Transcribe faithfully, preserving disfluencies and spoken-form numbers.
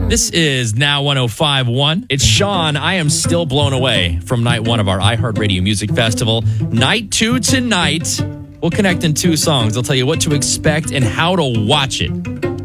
This is Now one oh five point one. It's Sean. I am still blown away from night one of our iHeartRadio Music Festival. Night two tonight. We'll connect in two songs. I'll tell you what to expect and how to watch it.